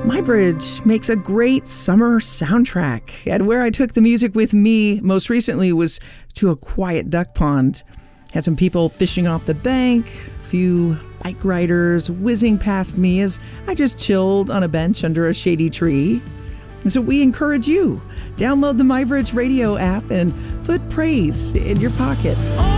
MyBridge makes a great summer soundtrack. And where I took the music with me most recently was to a quiet duck pond. Had some people fishing off the bank, a few bike riders whizzing past me as I just chilled on a bench under a shady tree. And so we encourage you, download the MyBridge radio app and put praise in your pocket.